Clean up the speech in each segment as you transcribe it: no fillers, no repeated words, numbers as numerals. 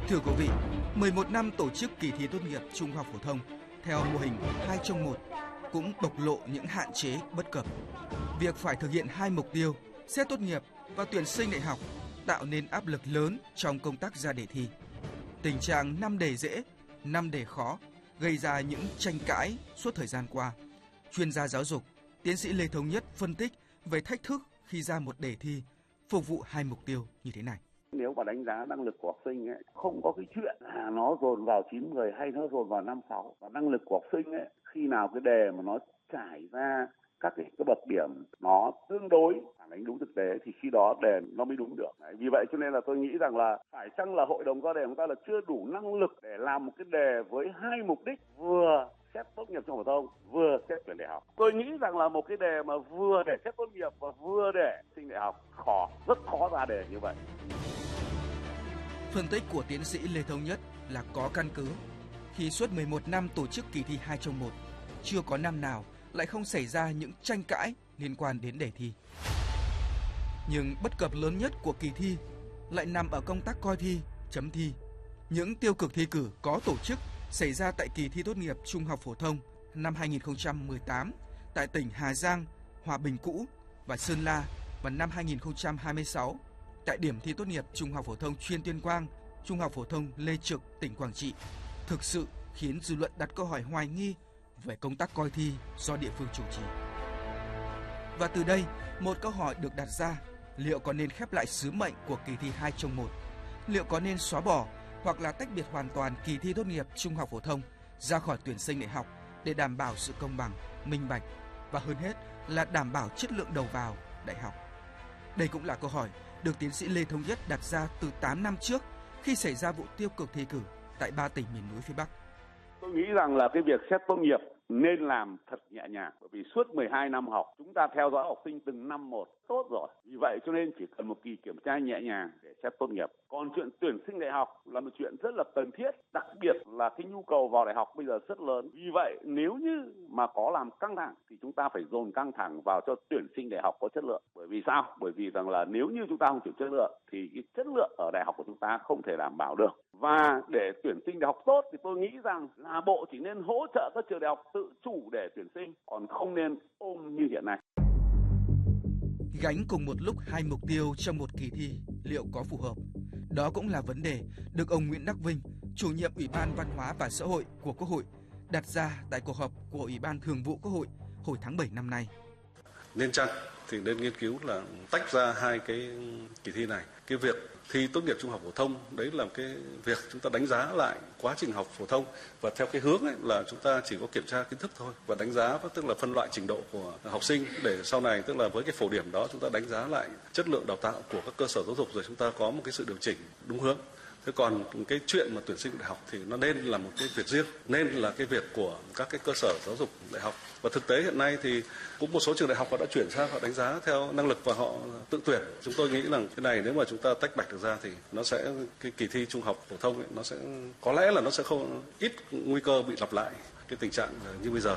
Thưa quý vị, 11 năm tổ chức kỳ thi tốt nghiệp trung học phổ thông theo mô hình 2 trong 1 cũng bộc lộ những hạn chế bất cập. Việc phải thực hiện 2 mục tiêu, xét tốt nghiệp và tuyển sinh đại học tạo nên áp lực lớn trong công tác ra đề thi. Tình trạng 5 đề dễ, 5 đề khó gây ra những tranh cãi suốt thời gian qua. Chuyên gia giáo dục, tiến sĩ Lê Thống Nhất phân tích về thách thức khi ra một đề thi phục vụ 2 mục tiêu như thế này. Nếu mà đánh giá năng lực của học sinh ấy, không có cái chuyện là nó dồn vào 9, 10 hay nó dồn vào 5, 6. Và năng lực của học sinh ấy, khi nào cái đề mà nó trải ra các cái bậc điểm nó tương đối phản ánh đúng thực tế thì khi đó đề nó mới đúng được. Đấy, vì vậy cho nên là tôi nghĩ rằng là phải chăng là hội đồng ra đề của chúng ta là chưa đủ năng lực để làm một cái đề với 2 mục đích, vừa xét tốt nghiệp trung học phổ thông vừa xét tuyển đại học. Tôi nghĩ rằng là một cái đề mà vừa để xét tốt nghiệp và vừa để sinh đại học rất khó ra đề như vậy. Phân tích của tiến sĩ Lê Thống Nhất là có căn cứ. Khi suốt 11 năm tổ chức kỳ thi 2 trong 1, chưa có năm nào lại không xảy ra những tranh cãi liên quan đến đề thi. Nhưng bất cập lớn nhất của kỳ thi lại nằm ở công tác coi thi, chấm thi. Những tiêu cực thi cử có tổ chức xảy ra tại kỳ thi tốt nghiệp trung học phổ thông năm 2018 tại tỉnh Hà Giang, Hòa Bình cũ và Sơn La và năm 2026 tại điểm thi tốt nghiệp trung học phổ thông chuyên Tuyên Quang, trung học phổ thông Lê Trực, tỉnh Quảng Trị, thực sự khiến dư luận đặt câu hỏi hoài nghi về công tác coi thi do địa phương chủ trì. Và từ đây, một câu hỏi được đặt ra, liệu có nên khép lại sứ mệnh của kỳ thi 2 trong 1? Liệu có nên xóa bỏ hoặc là tách biệt hoàn toàn kỳ thi tốt nghiệp trung học phổ thông ra khỏi tuyển sinh đại học để đảm bảo sự công bằng, minh bạch và hơn hết là đảm bảo chất lượng đầu vào đại học? Đây cũng là câu hỏi được tiến sĩ Lê Thống Nhất đặt ra từ 8 năm trước khi xảy ra vụ tiêu cực thi cử tại 3 tỉnh miền núi phía Bắc. Tôi nghĩ rằng là cái việc xét tốt nghiệp nên làm thật nhẹ nhàng, bởi vì suốt 12 năm học chúng ta theo dõi học sinh từng năm một tốt rồi. Vì vậy cho nên chỉ cần một kỳ kiểm tra nhẹ nhàng để xét tốt nghiệp. Còn chuyện tuyển sinh đại học là một chuyện rất là cần thiết, đặc biệt là cái nhu cầu vào đại học bây giờ rất lớn. Vì vậy nếu như mà có làm căng thẳng thì chúng ta phải dồn căng thẳng vào cho tuyển sinh đại học có chất lượng. Bởi vì sao? Bởi vì rằng là nếu như chúng ta không chịu chất lượng thì cái chất lượng ở đại học của chúng ta không thể đảm bảo được. Và để tuyển sinh đại học tốt thì tôi nghĩ rằng là Bộ chỉ nên hỗ trợ các trường đại học tự chủ để tuyển sinh, còn không nên ôm như hiện nay. Gánh cùng một lúc 2 mục tiêu trong một kỳ thi liệu có phù hợp? Đó cũng là vấn đề được ông Nguyễn Đắc Vinh, chủ nhiệm Ủy ban Văn hóa và Xã hội của Quốc hội, đặt ra tại cuộc họp của Ủy ban Thường vụ Quốc hội hồi tháng 7 năm nay. Nên chăng thì nên nghiên cứu là tách ra 2 cái kỳ thi này. Cái việc thi tốt nghiệp trung học phổ thông đấy là cái việc chúng ta đánh giá lại quá trình học phổ thông, và theo cái hướng ấy là chúng ta chỉ có kiểm tra kiến thức thôi và đánh giá, tức là phân loại trình độ của học sinh để sau này, tức là với cái phổ điểm đó chúng ta đánh giá lại chất lượng đào tạo của các cơ sở giáo dục, rồi chúng ta có một cái sự điều chỉnh đúng hướng. Thế còn cái chuyện mà tuyển sinh đại học thì nó nên là một cái việc riêng, nên là cái việc của các cái cơ sở giáo dục đại học. Và thực tế hiện nay thì cũng một số trường đại học họ đã chuyển sang họ đánh giá theo năng lực và họ tự tuyển. Chúng tôi nghĩ rằng cái này nếu mà chúng ta tách bạch được ra thì nó sẽ, cái kỳ thi trung học phổ thông ấy, nó sẽ có lẽ là nó sẽ không ít nguy cơ bị lặp lại cái tình trạng như bây giờ.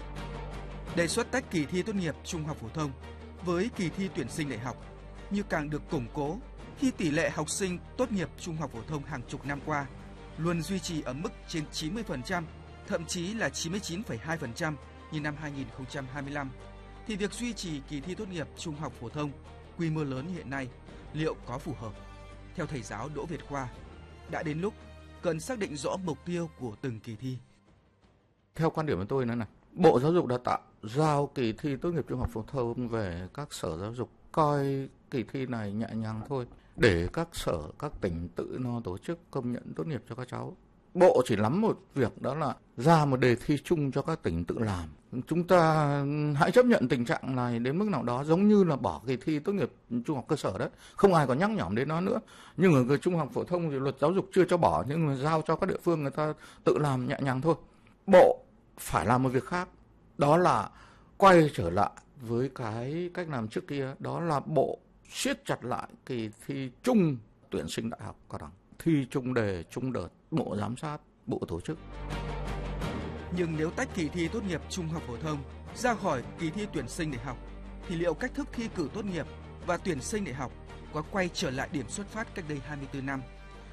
Đề xuất tách kỳ thi tốt nghiệp trung học phổ thông với kỳ thi tuyển sinh đại học như càng được củng cố khi tỷ lệ học sinh tốt nghiệp trung học phổ thông hàng chục năm qua luôn duy trì ở mức trên 90%, thậm chí là 99,2% như năm 2025, thì việc duy trì kỳ thi tốt nghiệp trung học phổ thông quy mô lớn hiện nay liệu có phù hợp? Theo thầy giáo Đỗ Việt Khoa, đã đến lúc cần xác định rõ mục tiêu của từng kỳ thi. Theo quan điểm của tôi là Bộ Giáo dục Đào tạo giao kỳ thi tốt nghiệp trung học phổ thông về các sở giáo dục coi kỳ thi này nhẹ nhàng thôi, để các sở, các tỉnh tự nó tổ chức công nhận tốt nghiệp cho các cháu. Bộ chỉ nắm một việc, đó là ra một đề thi chung cho các tỉnh tự làm. Chúng ta hãy chấp nhận tình trạng này đến mức nào đó, giống như là bỏ kỳ thi tốt nghiệp trung học cơ sở đấy, không ai còn nhắc nhỏm đến nó nữa. Nhưng ở cái trung học phổ thông thì luật giáo dục chưa cho bỏ, nhưng mà giao cho các địa phương người ta tự làm nhẹ nhàng thôi. Bộ phải làm một việc khác, đó là quay trở lại với cái cách làm trước kia, đó là Bộ siết chặt lại kỳ thi chung tuyển sinh đại học cao đẳng, thi chung đề, chung đợt, Bộ giám sát, Bộ tổ chức. Nhưng nếu tách kỳ thi tốt nghiệp trung học phổ thông ra khỏi kỳ thi tuyển sinh đại học, thì liệu cách thức thi cử tốt nghiệp và tuyển sinh đại học có quay trở lại điểm xuất phát cách đây 24 năm,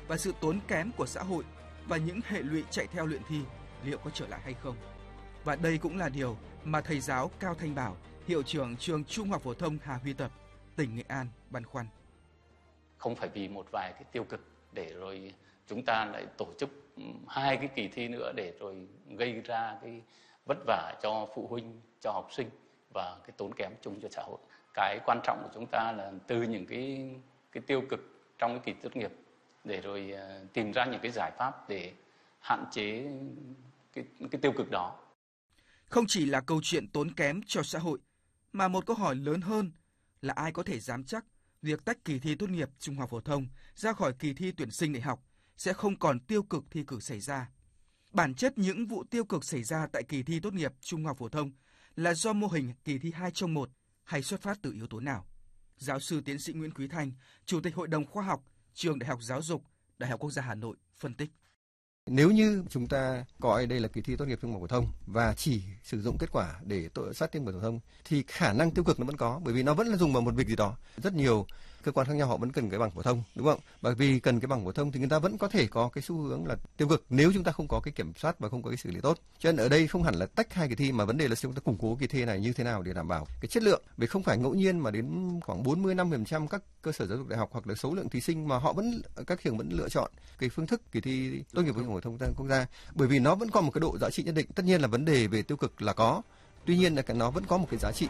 và sự tốn kém của xã hội và những hệ lụy chạy theo luyện thi liệu có trở lại hay không. Và đây cũng là điều mà thầy giáo Cao Thanh Bảo, hiệu trưởng trường Trung học phổ thông Hà Huy Tập, tỉnh Nghệ An băn khoăn. Không phải vì một vài cái tiêu cực để rồi chúng ta lại tổ chức 2 cái kỳ thi nữa để rồi gây ra cái vất vả cho phụ huynh, cho học sinh và cái tốn kém chung cho xã hội. Cái quan trọng của chúng ta là từ những cái tiêu cực trong cái kỳ tốt nghiệp để rồi tìm ra những cái giải pháp để hạn chế cái tiêu cực đó. Không chỉ là câu chuyện tốn kém cho xã hội, mà một câu hỏi lớn hơn là ai có thể dám chắc việc tách kỳ thi tốt nghiệp trung học phổ thông ra khỏi kỳ thi tuyển sinh đại học sẽ không còn tiêu cực thi cử xảy ra. Bản chất những vụ tiêu cực xảy ra tại kỳ thi tốt nghiệp trung học phổ thông là do mô hình kỳ thi 2 trong 1 hay xuất phát từ yếu tố nào? Giáo sư tiến sĩ Nguyễn Quý Thanh, Chủ tịch Hội đồng Khoa học, Trường Đại học Giáo dục, Đại học Quốc gia Hà Nội phân tích. Nếu như chúng ta coi đây là kỳ thi tốt nghiệp trung học phổ thông và chỉ sử dụng kết quả để xét tuyển phổ thông thì khả năng tiêu cực nó vẫn có, bởi vì nó vẫn là dùng vào một việc gì đó. Rất nhiều cơ quan khác nhau họ vẫn cần cái bằng phổ thông, đúng không? Bởi vì cần cái bằng phổ thông thì người ta vẫn có thể có cái xu hướng là tiêu cực nếu chúng ta không có cái kiểm soát và không có cái xử lý tốt. Cho nên ở đây không hẳn là tách hai kỳ thi, mà vấn đề là chúng ta củng cố kỳ thi này như thế nào để đảm bảo cái chất lượng. Vì không phải ngẫu nhiên mà đến khoảng 45% các cơ sở giáo dục đại học hoặc là số lượng thí sinh mà các trường vẫn lựa chọn cái phương thức kỳ thi tốt nghiệp trung học phổ thông quốc gia, bởi vì nó vẫn có một cái độ giá trị nhất định. Tất nhiên là vấn đề về tiêu cực là có, tuy nhiên là nó vẫn có một cái giá trị.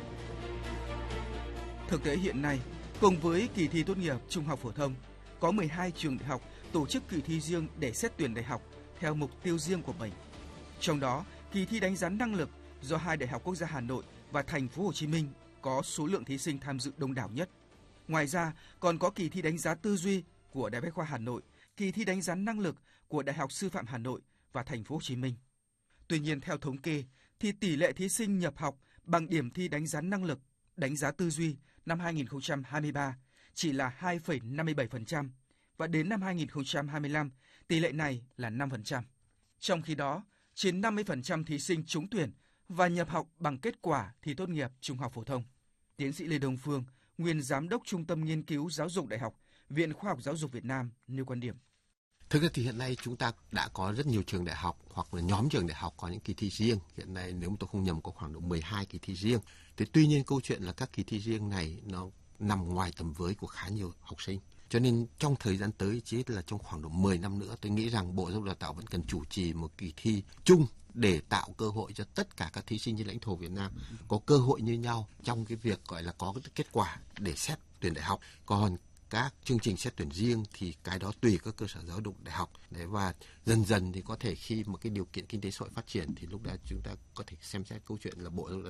Thực tế hiện nay, cùng với kỳ thi tốt nghiệp trung học phổ thông, có 12 trường đại học tổ chức kỳ thi riêng để xét tuyển đại học theo mục tiêu riêng của mình. Trong đó, kỳ thi đánh giá năng lực do 2 đại học quốc gia Hà Nội và Thành phố Hồ Chí Minh có số lượng thí sinh tham dự đông đảo nhất. Ngoài ra, còn có kỳ thi đánh giá tư duy của Đại Bách khoa Hà Nội, kỳ thi đánh giá năng lực của Đại học Sư phạm Hà Nội và Thành phố Hồ Chí Minh. Tuy nhiên, theo thống kê, thì tỷ lệ thí sinh nhập học bằng điểm thi đánh giá năng lực, đánh giá tư duy năm 2023 chỉ là 2,57% và đến năm 2025 tỷ lệ này là 5%. Trong khi đó, trên 50% thí sinh trúng tuyển và nhập học bằng kết quả thi tốt nghiệp trung học phổ thông. Tiến sĩ Lê Đông Phương, nguyên giám đốc Trung tâm Nghiên cứu Giáo dục Đại học, Viện Khoa học Giáo dục Việt Nam nêu quan điểm. Thực ra thì hiện nay chúng ta đã có rất nhiều trường đại học hoặc là nhóm trường đại học có những kỳ thi riêng. Hiện nay nếu mà tôi không nhầm có khoảng độ 12 kỳ thi riêng. Thì tuy nhiên câu chuyện là các kỳ thi riêng này nó nằm ngoài tầm với của khá nhiều học sinh. Cho nên trong thời gian tới, chỉ là trong khoảng độ 10 năm nữa, tôi nghĩ rằng Bộ Giáo dục Đào tạo vẫn cần chủ trì một kỳ thi chung để tạo cơ hội cho tất cả các thí sinh trên lãnh thổ Việt Nam có cơ hội như nhau trong cái việc gọi là có cái kết quả để xét tuyển đại học. Còn các chương trình xét tuyển riêng thì cái đó tùy các cơ sở giáo dục đại học. Đấy, và dần dần thì có thể khi một cái điều kiện kinh tế xã hội phát triển thì lúc đó chúng ta có thể xem xét câu chuyện là Bộ Giáo dục